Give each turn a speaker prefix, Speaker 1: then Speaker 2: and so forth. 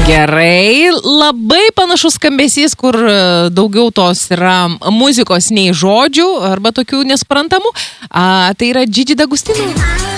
Speaker 1: Gerai, labai panašus skambesys, kur daugiau tos yra muzikos nei žodžių arba tokių nesprantamų. Tai yra Gigi D'Agostino.